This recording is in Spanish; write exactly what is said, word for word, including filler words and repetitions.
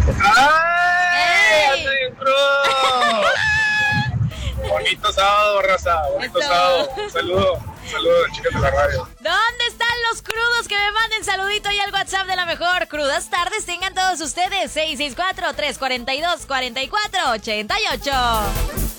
¡Ay! ¡Estoy en crudo! Bonito sábado, raza. Bonito Esto. sábado. Un saludo. Un saludo, chicas de la radio. ¿Dónde están los crudos? Que me manden saludito y al WhatsApp de la mejor. Crudas tardes tengan todos ustedes. seis seis cuatro, tres cuatro dos, cuatro cuatro ocho ocho.